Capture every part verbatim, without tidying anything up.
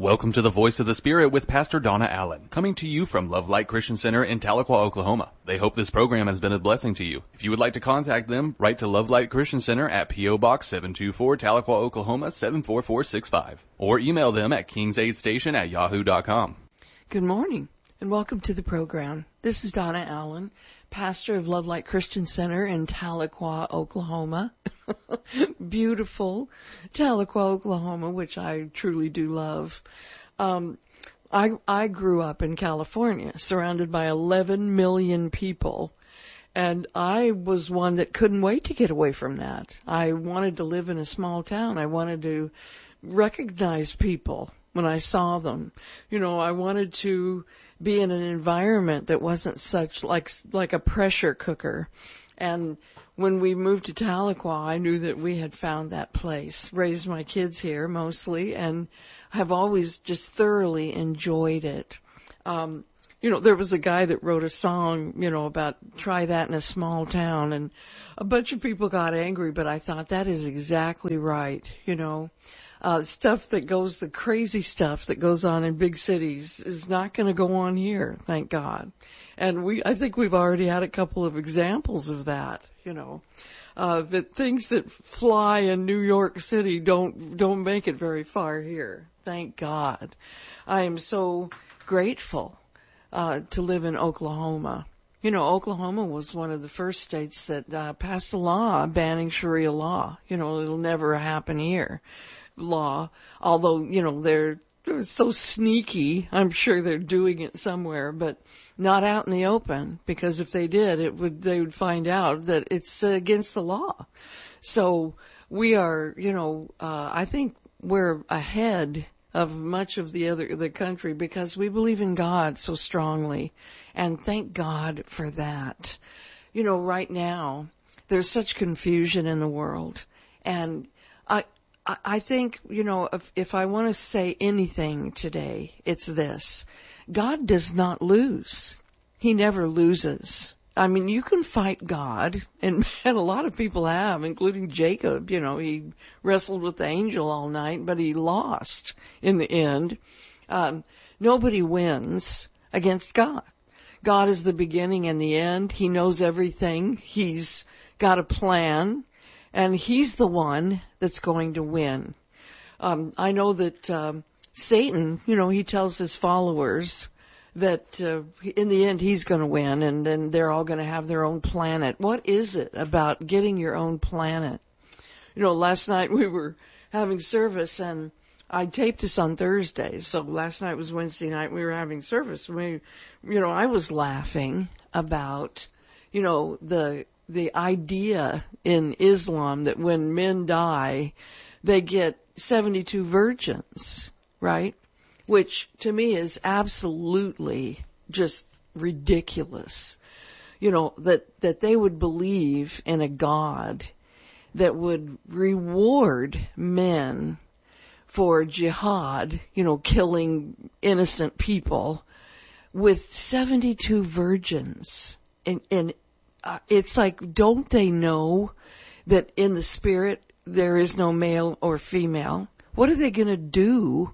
Welcome to the Voice of the Spirit with Pastor Donna Allen, coming to you from Love Light Christian Center in Tahlequah, Oklahoma. They hope this program has been a blessing to you. If you would like to contact them, write to Love Light Christian Center at P O Box seven two four, Tahlequah, Oklahoma seven four four six five, or email them at kingsaid at yahoo dot com. Good morning, and welcome to the program. This is Donna Allen, pastor of Love Light Christian Center in Tahlequah, Oklahoma. Beautiful Tahlequah, Oklahoma, which I truly do love. Um, I, I grew up in California, surrounded by eleven million people, and I was one that couldn't wait to get away from that. I wanted to live in a small town. I wanted to recognize people when I saw them. You know, I wanted to be in an environment that wasn't such like like a pressure cooker. And when we moved to Tahlequah, I knew that we had found that place. Raised my kids here mostly, and have always just thoroughly enjoyed it. Um, you know, there was a guy that wrote a song, you know, about try that in a small town, and a bunch of people got angry, but I thought that is exactly right, you know. Uh, stuff that goes, the crazy stuff that goes on in big cities is not going to go on here, thank God. And we, I think we've already had a couple of examples of that, you know, uh, that things that fly in New York City don't, don't make it very far here. Thank God. I am so grateful, uh, to live in Oklahoma. You know, Oklahoma was one of the first states that, uh, passed a law banning Sharia law. You know, it'll never happen here. Law, although, you know, they're, they're so sneaky, I'm sure they're doing it somewhere, but not out in the open, because if they did, it would, they would find out that it's against the law. So we are, you know, uh, I think we're ahead of much of the other, the country because we believe in God so strongly, and thank God for that. You know, right now, there's such confusion in the world, and I, I think, you know, if, if I want to say anything today, it's this. God does not lose. He never loses. I mean, you can fight God, and, and a lot of people have, including Jacob. You know, he wrestled with the angel all night, but he lost in the end. Um, nobody wins against God. God is the beginning and the end. He knows everything. He's got a plan. And he's the one that's going to win. Um, I know that um, Satan, you know, he tells his followers that uh, in the end he's going to win, and then they're all going to have their own planet. What is it about getting your own planet? You know, last night we were having service, and I taped this on Thursday, so last night was Wednesday night. We were having service. We, you know, I was laughing about, you know, the the idea in Islam that when men die, they get seventy-two virgins, right? Which to me is absolutely just ridiculous. You know, that, that they would believe in a God that would reward men for jihad, you know, killing innocent people with seventy-two virgins. And, and Uh, it's like, don't they know that in the spirit there is no male or female? What are they going to do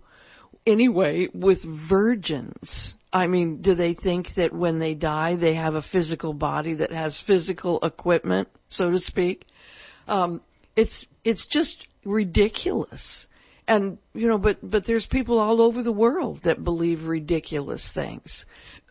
anyway with virgins? I mean, do they think that when they die they have a physical body that has physical equipment, so to speak? Um, it's it's just ridiculous. And, you know, but, but there's people all over the world that believe ridiculous things.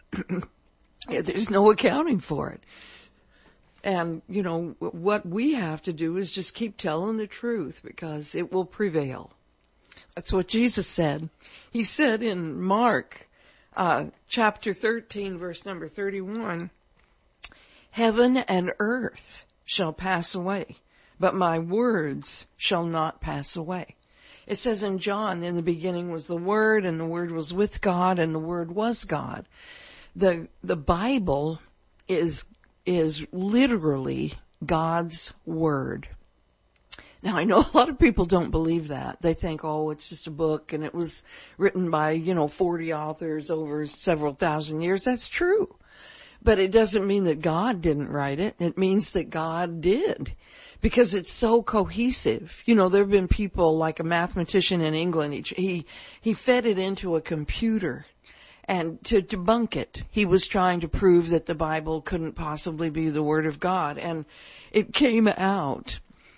There's no accounting for it. And, you know, what we have to do is just keep telling the truth, because it will prevail. That's what Jesus said. He said in Mark uh, chapter thirteen, verse number thirty-one, heaven and earth shall pass away, but my words shall not pass away. It says in John, in the beginning was the Word, and the Word was with God, and the Word was God. The the Bible is is literally God's Word. Now, I know a lot of people don't believe that. They think, oh, it's just a book, and it was written by, you know, forty authors over several thousand years. That's true. But it doesn't mean that God didn't write it. It means that God did. because it's so cohesive. You know, there have been people like a mathematician in England, he, he, he fed it into a computer and to debunk it. He was trying to prove that the Bible couldn't possibly be the Word of God, and it came out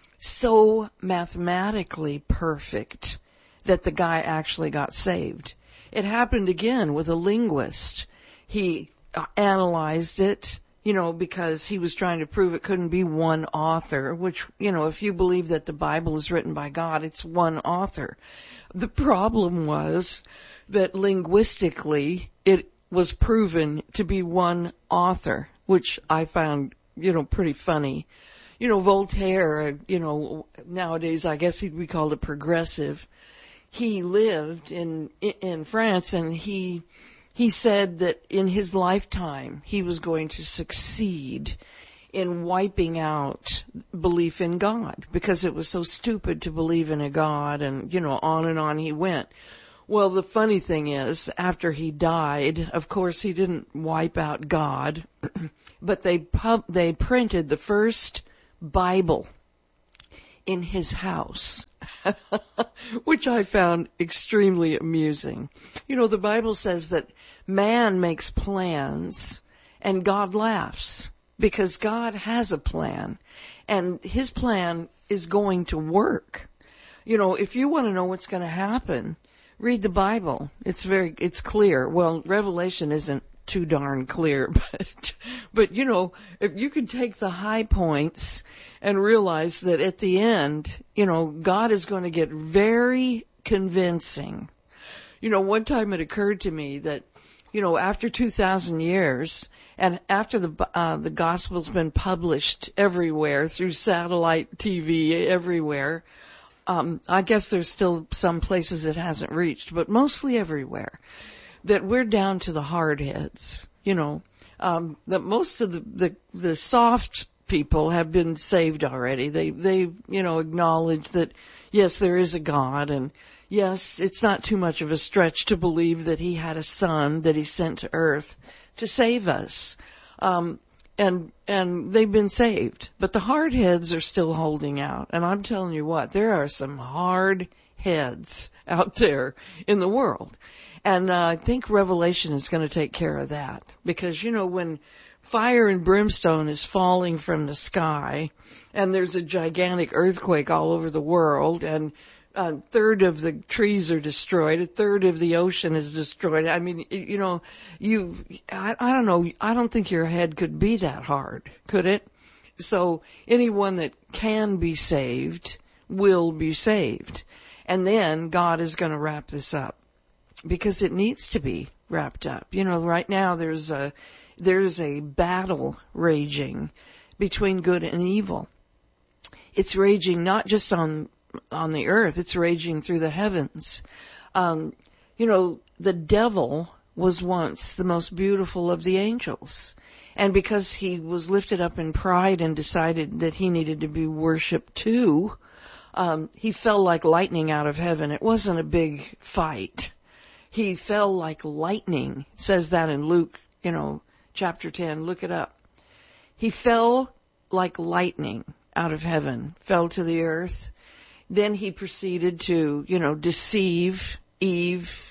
so mathematically perfect that the guy actually got saved. It happened again with a linguist. He analyzed it, you know, because he was trying to prove it couldn't be one author, which, you know, if you believe that the Bible is written by God, it's one author. The problem was that linguistically it was proven to be one author, which I found, you know, pretty funny. You know, Voltaire, you know, nowadays I guess he'd be called a progressive. He lived in in France, and he he said that in his lifetime he was going to succeed in wiping out belief in God, because it was so stupid to believe in a God, and, you know, on and on he went. Well, the funny thing is, after he died, of course he didn't wipe out God, but they pub- they printed the first Bible in his house, which I found extremely amusing. You know, the Bible says that man makes plans and God laughs, because God has a plan, and his plan is going to work. You know, if you want to know what's going to happen, read the Bible. It's very, it's clear. Well, Revelation isn't too darn clear, but, but you know, if you can take the high points and realize that at the end, you know, God is going to get very convincing. You know, one time it occurred to me that, you know, after two thousand years, and after the uh, the gospel's been published everywhere through satellite T V everywhere, um, I guess there's still some places it hasn't reached, but mostly everywhere, that we're down to the hard heads. You know, um, that most of the, the the soft people have been saved already. They they you know acknowledge that yes, there is a God, and yes, it's not too much of a stretch to believe that he had a son that he sent to earth to save us. Um, and, and they've been saved. But the hard heads are still holding out. And I'm telling you what, there are some hard heads out there in the world. And uh, I think Revelation is going to take care of that. Because, you know, when fire and brimstone is falling from the sky, and there's a gigantic earthquake all over the world, and a third of the trees are destroyed, a third of the ocean is destroyed. I mean, you know, you, I, I don't know, I don't think your head could be that hard, could it? So anyone that can be saved will be saved. And then God is going to wrap this up, because it needs to be wrapped up. You know, right now there's a, there's a battle raging between good and evil. It's raging not just on on the earth, it's raging through the heavens. Um, you know, the devil was once the most beautiful of the angels. And because he was lifted up in pride and decided that he needed to be worshipped too, um, he fell like lightning out of heaven. It wasn't a big fight. He fell like lightning. It says that in Luke, you know, chapter ten. Look it up. He fell like lightning out of heaven, fell to the earth. Then he proceeded to, you know, deceive Eve,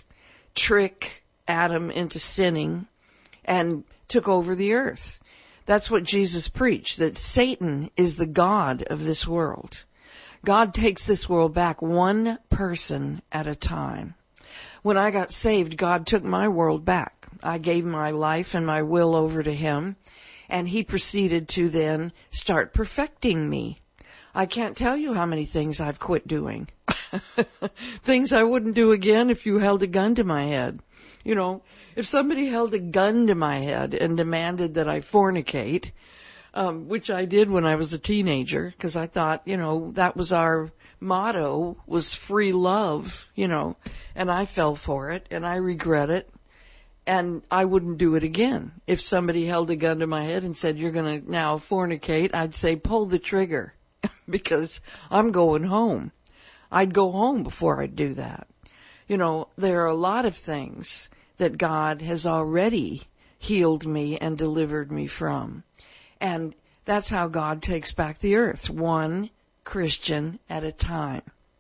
trick Adam into sinning, and took over the earth. That's what Jesus preached, that Satan is the god of this world. God takes this world back one person at a time. When I got saved, God took my world back. I gave my life and my will over to him, and he proceeded to then start perfecting me. I can't tell you how many things I've quit doing. Things I wouldn't do again if you held a gun to my head. You know, if somebody held a gun to my head and demanded that I fornicate, um, which I did when I was a teenager, because I thought, you know, that was our motto, was free love, you know, and I fell for it, and I regret it, and I wouldn't do it again. If somebody held a gun to my head and said, you're going to now fornicate, I'd say, pull the trigger. Because I'm going home. I'd go home before I'd do that. You know, there are a lot of things that God has already healed me and delivered me from. And that's how God takes back the earth, one Christian at a time.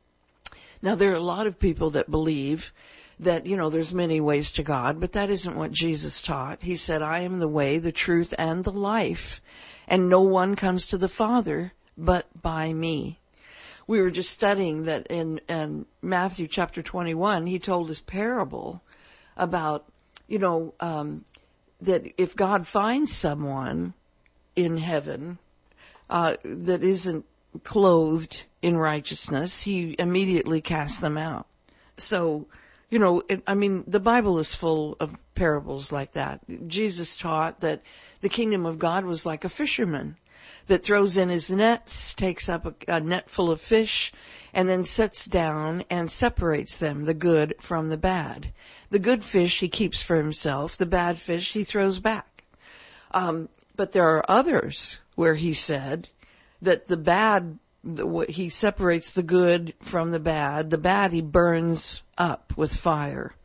Now, there are a lot of people that believe that, you know, there's many ways to God, but that isn't what Jesus taught. He said, I am the way, the truth, and the life, and no one comes to the Father but by me. We were just studying that in, in Matthew chapter twenty-one, he told this parable about, you know, um, that if God finds someone in heaven uh, that isn't clothed in righteousness, he immediately casts them out. So, you know, it, I mean, the Bible is full of parables like that. Jesus taught that the kingdom of God was like a fisherman that throws in his nets, takes up a, a net full of fish, and then sits down and separates them, the good from the bad. The good fish he keeps for himself, the bad fish he throws back. Um, but there are others where he said that the bad, the, he separates the good from the bad. The bad he burns up with fire.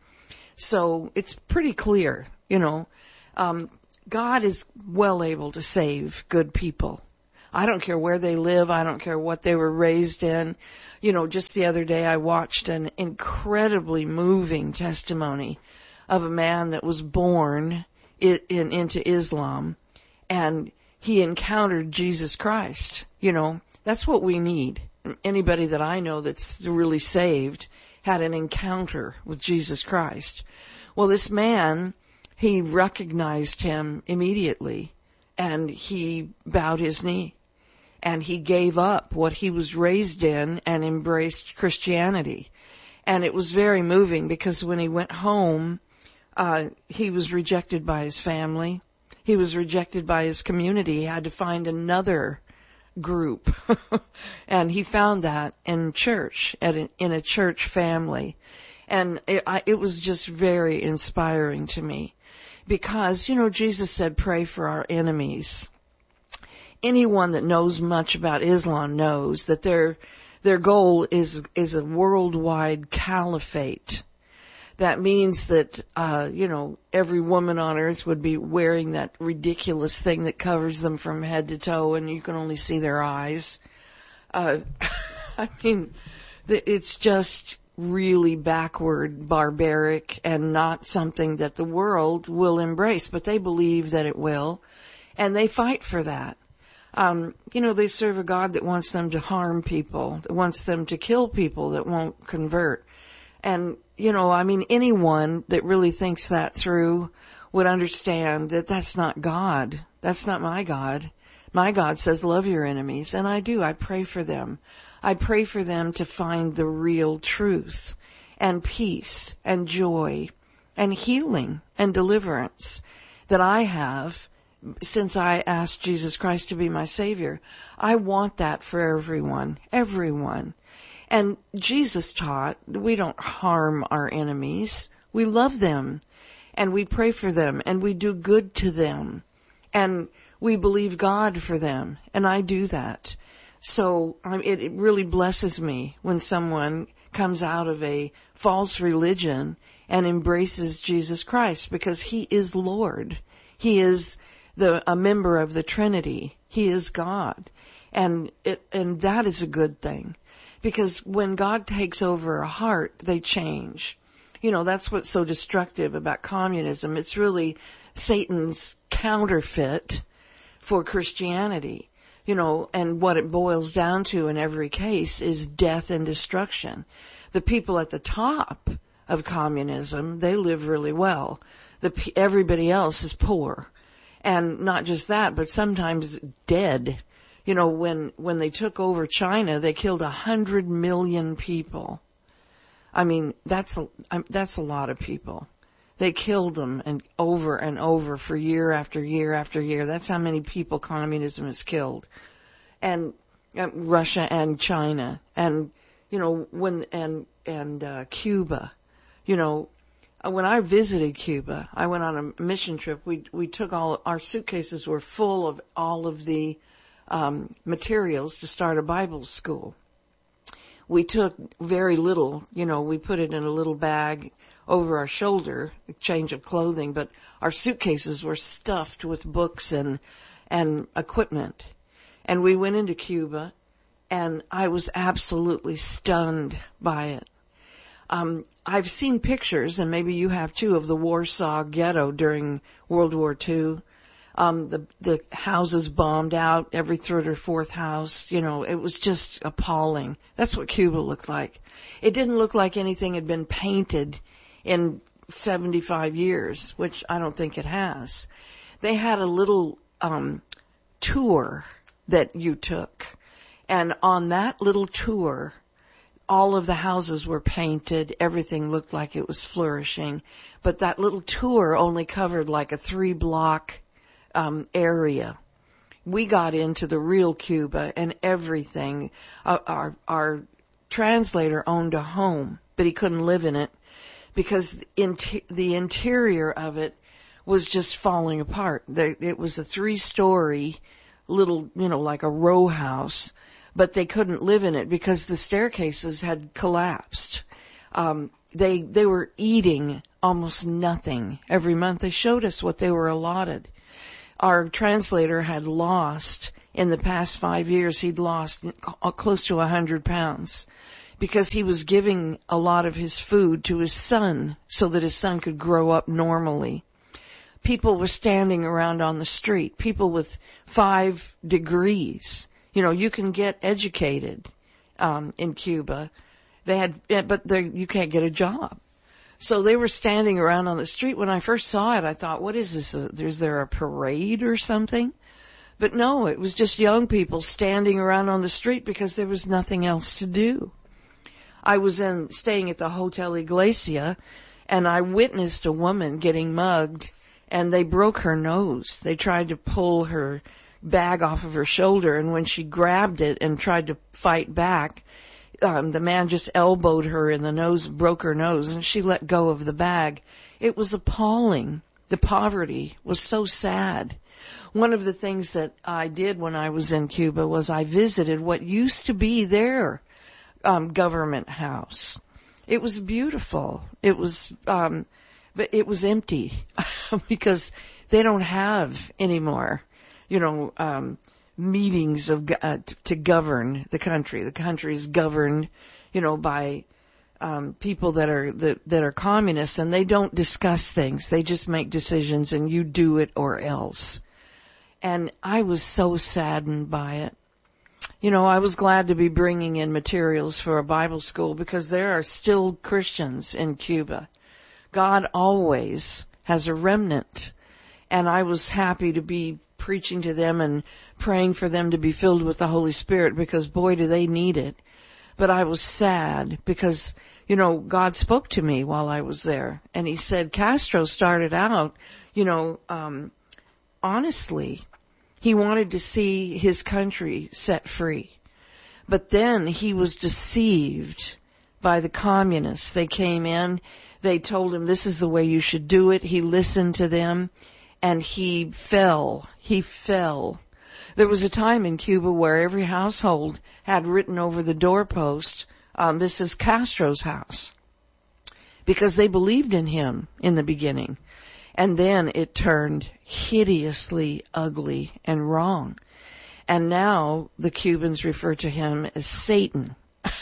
So it's pretty clear, you know. Um, God is well able to save good people. I don't care where they live. I don't care what they were raised in. You know, just the other day I watched an incredibly moving testimony of a man that was born in, in, into Islam, and he encountered Jesus Christ. You know, that's what we need. Anybody that I know that's really saved had an encounter with Jesus Christ. Well, this man, he recognized him immediately, and he bowed his knee. And he gave up what he was raised in and embraced Christianity. And it was very moving because when he went home, uh, he was rejected by his family. He was rejected by his community. He had to find another group. And he found that in church, at an, in a church family. And it, I, it was just very inspiring to me. Because, you know, Jesus said, pray for our enemies. Anyone that knows much about Islam knows that their their goal is is a worldwide caliphate. That means that uh, you know, every woman on earth would be wearing that ridiculous thing that covers them from head to toe, and you can only see their eyes. Uh, I mean, it's just really backward, barbaric, and not something that the world will embrace. But they believe that it will, and they fight for that. Um, you know, they serve a God that wants them to harm people, that wants them to kill people that won't convert. And, you know, I mean, anyone that really thinks that through would understand that that's not God. That's not my God. My God says, love your enemies. And I do. I pray for them. I pray for them to find the real truth and peace and joy and healing and deliverance that I have since I asked Jesus Christ to be my Savior. I want that for everyone, everyone. And Jesus taught we don't harm our enemies. We love them, and we pray for them, and we do good to them, and we believe God for them, and I do that. So um, it, it really blesses me when someone comes out of a false religion and embraces Jesus Christ, because He is Lord. He is The, a member of the Trinity. He is God. And it, and that is a good thing. Because when God takes over a heart, they change. You know, that's what's so destructive about communism. It's really Satan's counterfeit for Christianity. You know, and what it boils down to in every case is death and destruction. The people at the top of communism, they live really well. The, everybody else is poor. And not just that, but sometimes dead. You know, when, when they took over China, they killed a hundred million people. I mean, that's a, that's a lot of people. They killed them and over and over for year after year after year. That's how many people communism has killed. And uh, Russia and China and, you know, when, and, and, uh, Cuba, you know, when I visited Cuba, I went on a mission trip. We we took all our suitcases were full of all of the um, materials to start a Bible school. We took very little, you know. We put it in a little bag over our shoulder, a change of clothing. But our suitcases were stuffed with books and and equipment. And we went into Cuba, and I was absolutely stunned by it. Um, I've seen pictures, and maybe you have too, of the Warsaw Ghetto during World War Two. Um, the the houses bombed out, every third or fourth house. You know, it was just appalling. That's what Cuba looked like. It didn't look like anything had been painted in seventy-five years, which I don't think it has. They had a little um, tour that you took, and on that little tour, all of the houses were painted. Everything looked like it was flourishing. But that little tour only covered like a three-block um, area. We got into the real Cuba and everything. Uh, our, our translator owned a home, but he couldn't live in it because in the interior of it was just falling apart. There, it was a three-story little, you know, like a row house, but they couldn't live in it because the staircases had collapsed. Um, they they were eating almost nothing every month. They showed us what they were allotted. Our translator had lost, in the past five years, he'd lost close to a hundred pounds because he was giving a lot of his food to his son so that his son could grow up normally. People were standing around on the street, people with five degrees. You know, you can get educated um, in Cuba. They had, but they, you can't get a job. So they were standing around on the street. When I first saw it, I thought, what is this? Is there a parade or something? But no, it was just young people standing around on the street because there was nothing else to do. I was in staying at the Hotel Iglesia, and I witnessed a woman getting mugged, and they broke her nose. They tried to pull her bag off of her shoulder, and when she grabbed it and tried to fight back, um, the man just elbowed her in the nose, broke her nose, and she let go of the bag. It was appalling. The poverty was so sad. One of the things that I did when I was in Cuba was I visited what used to be their um, government house. It was beautiful. It was, um, but it was empty because they don't have anymore, you know, um, meetings of uh, to govern the country. The country is governed, you know, by um, people that are that, that are communists, and they don't discuss things. They just make decisions, and you do it or else. And I was so saddened by it. You know, I was glad to be bringing in materials for a Bible school because there are still Christians in Cuba. God always has a remnant, and I was happy to be preaching to them and praying for them to be filled with the Holy Spirit because, boy, do they need it. But I was sad because, you know, God spoke to me while I was there, and he said Castro started out, you know, um, honestly, he wanted to see his country set free. But then he was deceived by the communists. They came in, they told him this is the way you should do it. He listened to them, and he fell. He fell. There was a time in Cuba where every household had written over the doorpost, um, this is Castro's house, because they believed in him in the beginning. And then it turned hideously ugly and wrong. And now the Cubans refer to him as Satan.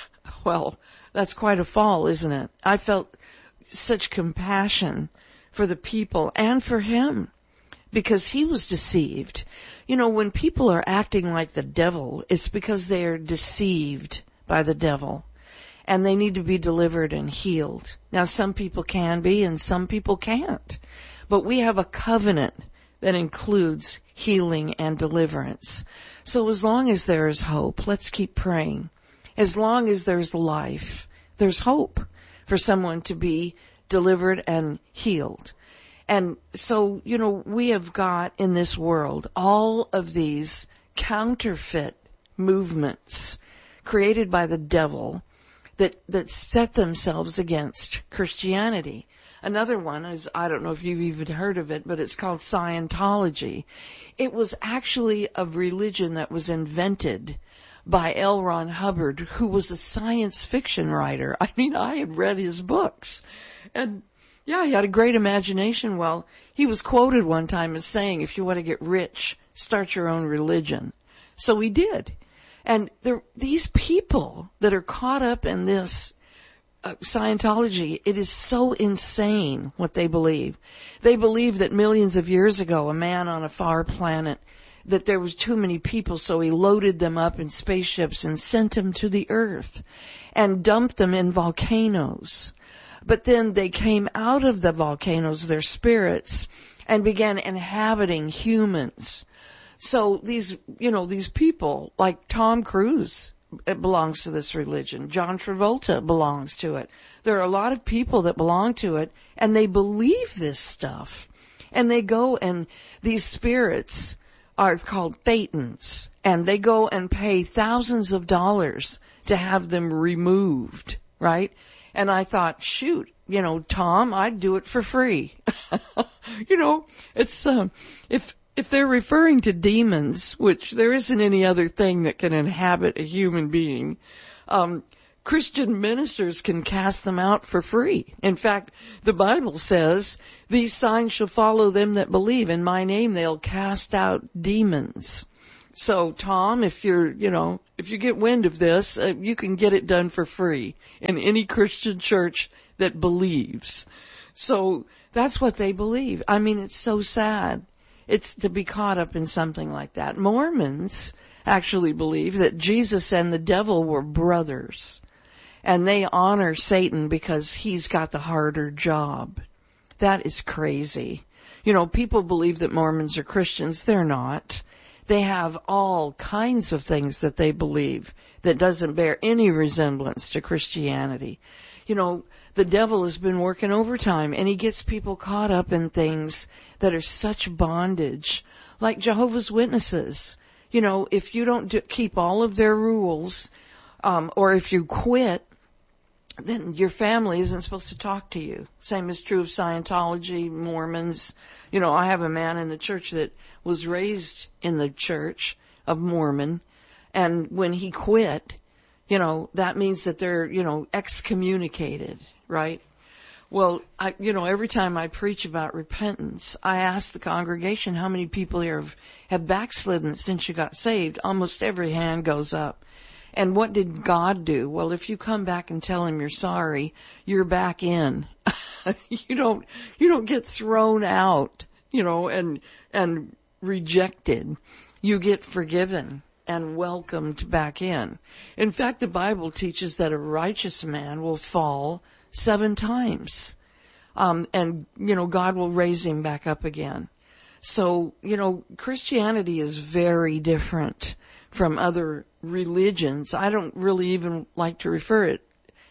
Well, that's quite a fall, isn't it? I felt such compassion for the people and for him because he was deceived. You know, when people are acting like the devil, it's because they are deceived by the devil. And they need to be delivered and healed. Now, some people can be and some people can't. But we have a covenant that includes healing and deliverance. So as long as there is hope, let's keep praying. As long as there's life, there's hope for someone to be delivered and healed. And so, you know, we have got in this world all of these counterfeit movements created by the devil that, that set themselves against Christianity. Another one is, I don't know if you've even heard of it, but it's called Scientology. It was actually a religion that was invented by L. Ron Hubbard, who was a science fiction writer. I mean, I had read his books. And, yeah, he had a great imagination. Well, he was quoted one time as saying, if you want to get rich, start your own religion. So he did. And there, these people that are caught up in this uh, Scientology, it is so insane what they believe. They believe that millions of years ago, a man on a far planet, that there was too many people, so he loaded them up in spaceships and sent them to the earth and dumped them in volcanoes. But then they came out of the volcanoes, their spirits, and began inhabiting humans. So these, you know, these people, like Tom Cruise, it belongs to this religion. John Travolta belongs to it. There are a lot of people that belong to it, and they believe this stuff. And they go, and these spirits are called thetans, and they go and pay thousands of dollars to have them removed, right? And I thought, shoot, you know, Tom, I'd do it for free. You know, it's, um, if, if they're referring to demons, which there isn't any other thing that can inhabit a human being, um, Christian ministers can cast them out for free. In fact, the Bible says, these signs shall follow them that believe. In my name, they'll cast out demons. So, Tom, if you're, you know, if you get wind of this, uh, you can get it done for free in any Christian church that believes. So, that's what they believe. I mean, it's so sad. It's to be caught up in something like that. Mormons actually believe that Jesus and the devil were brothers. And they honor Satan because he's got the harder job. That is crazy. You know, people believe that Mormons are Christians. They're not. They have all kinds of things that they believe that doesn't bear any resemblance to Christianity. You know, the devil has been working overtime, and he gets people caught up in things that are such bondage, like Jehovah's Witnesses. You know, if you don't do, keep all of their rules, um, or if you quit, then your family isn't supposed to talk to you. Same is true of Scientology, Mormons. You know, I have a man in the church that was raised in the church of Mormon, and when he quit, you know, that means that they're, you know, excommunicated, right? Well, I, you know, every time I preach about repentance, I ask the congregation how many people here have, have backslidden since you got saved. Almost every hand goes up. And what did God do? Well, if you come back and tell him you're sorry, you're back in. you don't, you don't get thrown out, you know, and, and rejected. You get forgiven and welcomed back in. In fact, the Bible teaches that a righteous man will fall seven times. Um, and, you know, God will raise him back up again. So, you know, Christianity is very different from other religions. I don't really even like to refer it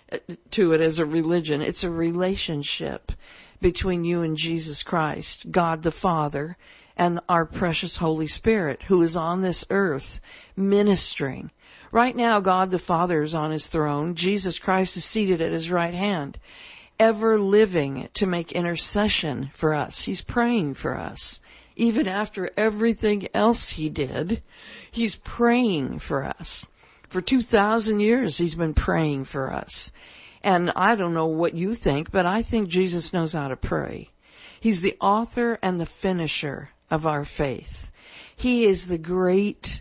to it as a religion. It's a relationship between you and Jesus Christ, God the Father, and our precious Holy Spirit, who is on this earth ministering. Right now, God the Father is on his throne. Jesus Christ is seated at his right hand, ever living to make intercession for us. He's praying for us. Even after everything else he did, he's praying for us. For two thousand years, he's been praying for us. And I don't know what you think, but I think Jesus knows how to pray. He's the author and the finisher of our faith. He is the great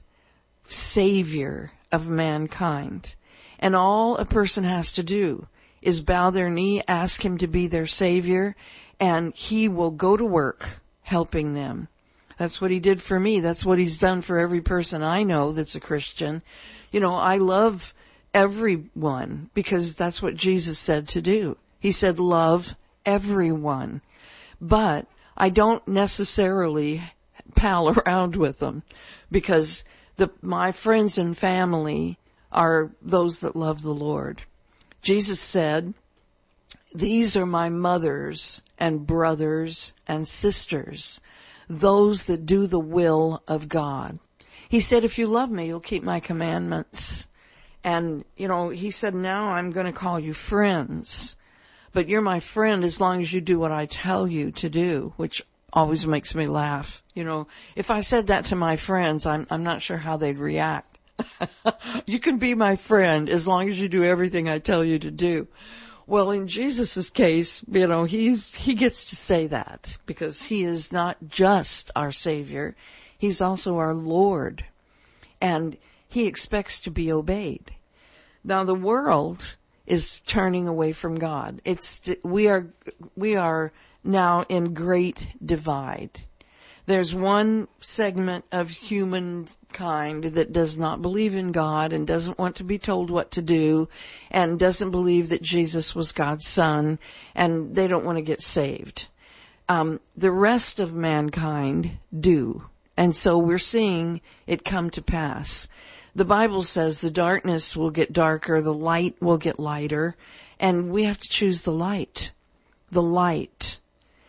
Savior of mankind. And all a person has to do is bow their knee, ask him to be their Savior, and he will go to work helping them. That's what he did for me. That's what he's done for every person I know that's a Christian. You know, I love everyone because that's what Jesus said to do. He said, love everyone. But I don't necessarily pal around with them because the, my friends and family are those that love the Lord. Jesus said, these are my mothers and brothers and sisters, those that do the will of God. He said, if you love me, you'll keep my commandments. And, you know, he said, now I'm going to call you friends. But you're my friend as long as you do what I tell you to do, which always makes me laugh. You know, if I said that to my friends, I'm, I'm not sure how they'd react. You can be my friend as long as you do everything I tell you to do. Well, in Jesus' case, you know, he's, he gets to say that because he is not just our Savior. He's also our Lord. And He expects to be obeyed. Now the world is turning away from God. It's, we are, we are now in great divide. There's one segment of humankind that does not believe in God and doesn't want to be told what to do and doesn't believe that Jesus was God's son, and they don't want to get saved. Um, the rest of mankind do. And so we're seeing it come to pass. The Bible says the darkness will get darker, the light will get lighter, and we have to choose the light. The light.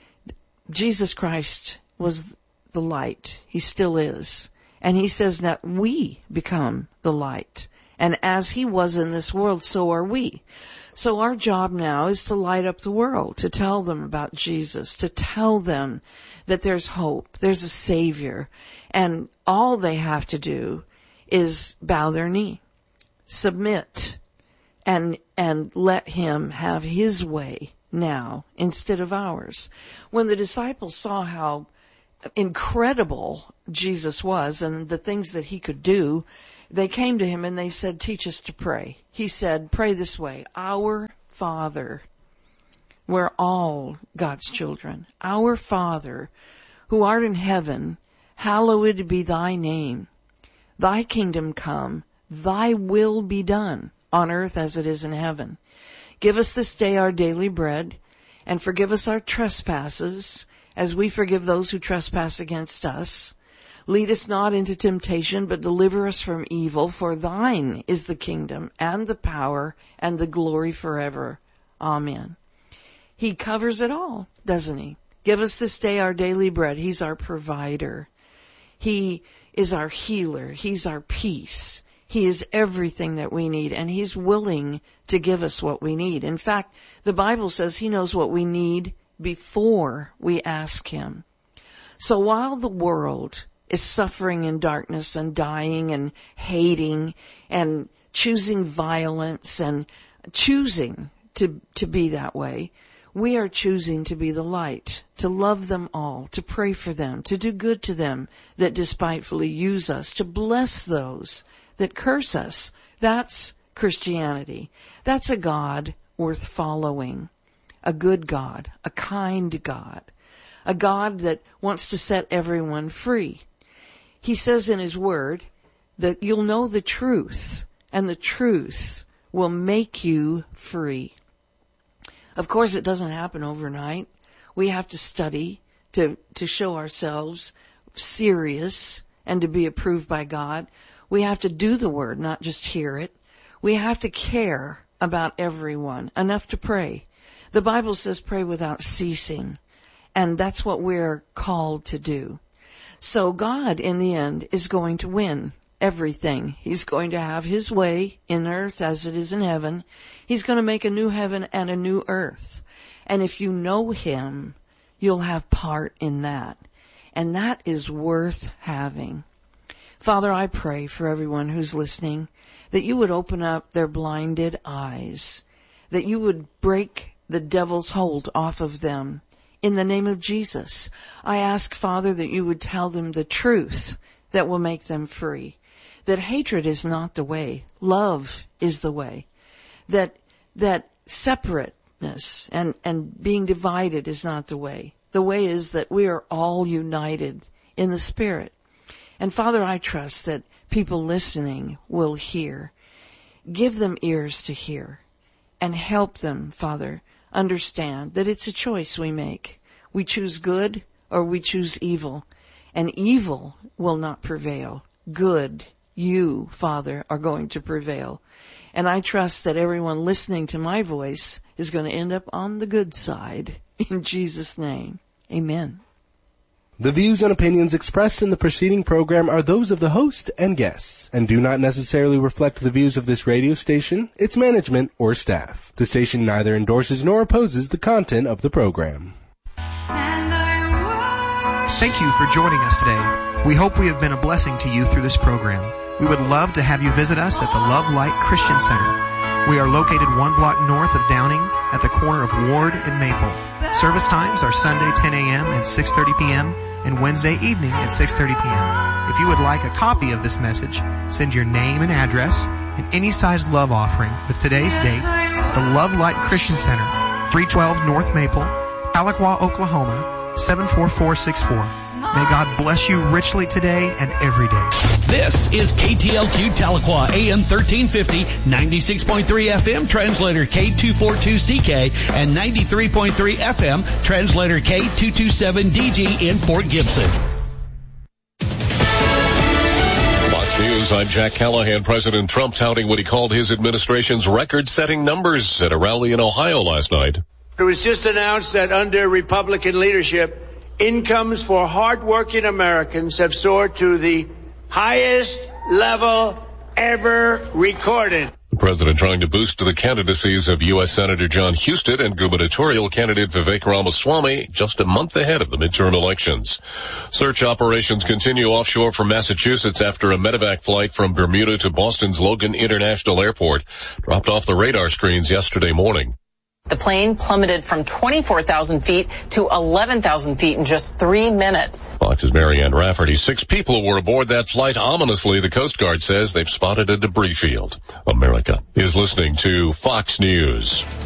Jesus Christ was the light. He still is. And he says that we become the light. And as he was in this world, so are we. So our job now is to light up the world, to tell them about Jesus, to tell them that there's hope, there's a Savior, and all they have to do is bow their knee, submit, and and let him have his way now instead of ours. When the disciples saw how incredible Jesus was and the things that he could do, they came to him and they said, teach us to pray. He said, pray this way, our Father. We're all God's children. Our Father, who art in heaven, hallowed be thy name. Thy kingdom come, thy will be done on earth as it is in heaven. Give us this day our daily bread, and forgive us our trespasses, as we forgive those who trespass against us. Lead us not into temptation, but deliver us from evil. For thine is the kingdom, and the power, and the glory forever. Amen. He covers it all, doesn't he? Give us this day our daily bread. He's our provider. He is our healer. He's our peace. He is everything that we need, and he's willing to give us what we need. In fact, the Bible says he knows what we need before we ask him. So while the world is suffering in darkness and dying and hating and choosing violence and choosing to, to be that way, we are choosing to be the light, to love them all, to pray for them, to do good to them that despitefully use us, to bless those that curse us. That's Christianity. That's a God worth following. A good God, a kind God, a God that wants to set everyone free. He says in his word that you'll know the truth, and the truth will make you free. Of course, it doesn't happen overnight. We have to study to, to show ourselves serious and to be approved by God. We have to do the word, not just hear it. We have to care about everyone, enough to pray. The Bible says pray without ceasing, and that's what we're called to do. So God, in the end, is going to win everything. He's going to have his way in earth as it is in heaven. He's going to make a new heaven and a new earth. And if you know him, you'll have part in that. And that is worth having. Father, I pray for everyone who's listening that you would open up their blinded eyes, that you would break the devil's hold off of them. In the name of Jesus, I ask, Father, that you would tell them the truth that will make them free, that hatred is not the way, love is the way, that that separateness and, and being divided is not the way. The way is that we are all united in the Spirit. And Father, I trust that people listening will hear. Give them ears to hear and help them, Father, understand that it's a choice we make. We choose good or we choose evil, and evil will not prevail. Good, you, Father, are going to prevail. And I trust that everyone listening to my voice is going to end up on the good side. In Jesus' name, amen. The views and opinions expressed in the preceding program are those of the host and guests, and do not necessarily reflect the views of this radio station, its management, or staff. The station neither endorses nor opposes the content of the program. Thank you for joining us today. We hope we have been a blessing to you through this program. We would love to have you visit us at the Love Light Christian Center. We are located one block north of Downing at the corner of Ward and Maple. Service times are Sunday ten a.m. and six thirty p.m. and Wednesday evening at six thirty p.m. If you would like a copy of this message, send your name and address and any size love offering with today's date at the Love Light Christian Center, three twelve North Maple, Tahlequah, Oklahoma, seven four four six four. May God bless you richly today and every day. This is K T L Q Tahlequah, A M thirteen fifty, ninety-six point three F M, translator K two forty-two C K, and ninety-three point three F M, translator K two twenty-seven D G in Fort Gibson. Fox News, I'm Jack Callahan. President Trump touting what he called his administration's record-setting numbers at a rally in Ohio last night. It was just announced that under Republican leadership, incomes for hardworking Americans have soared to the highest level ever recorded. The president trying to boost the candidacies of U S Senator John Husted and gubernatorial candidate Vivek Ramaswamy just a month ahead of the midterm elections. Search operations continue offshore from Massachusetts after a medevac flight from Bermuda to Boston's Logan International Airport dropped off the radar screens yesterday morning. The plane plummeted from twenty-four thousand feet to eleven thousand feet in just three minutes. Fox's Marianne Rafferty. Six people were aboard that flight. Ominously, the Coast Guard says they've spotted a debris field. America is listening to Fox News.